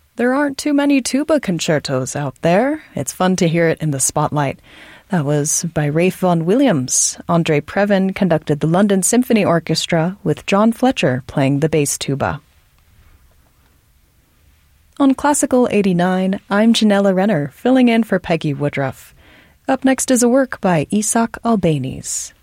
There aren't too many tuba concertos out there. It's fun to hear it in the spotlight. That was by Ralph Vaughan Williams. Andre Previn conducted the London Symphony Orchestra with John Fletcher playing the bass tuba. On Classical 89, I'm Janella Renner, filling in for Peggy Woodruff. Up next is a work by Isaac Albéniz.